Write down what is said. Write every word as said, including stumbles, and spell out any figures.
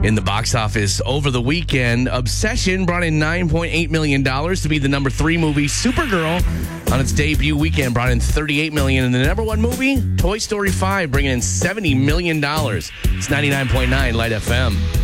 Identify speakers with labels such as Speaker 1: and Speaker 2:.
Speaker 1: In the box office over the weekend, Obsession brought in nine point eight million dollars to be the number three movie. Supergirl, on its debut weekend, brought in thirty-eight million dollars. And the number one movie, Toy Story five, bringing in seventy million dollars. It's ninety-nine point nine Light F M.